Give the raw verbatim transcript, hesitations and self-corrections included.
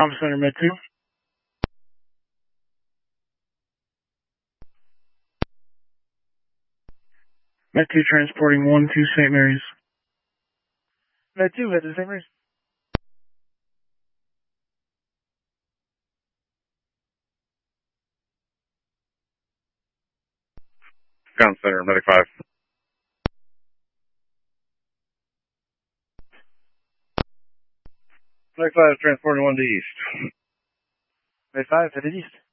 Comm Center, Med two. Med two transporting one to Saint Mary's. Med two, head to Saint Mary's. Comm Center, Medic five. Medic five transporting one to East. Med five, headed east.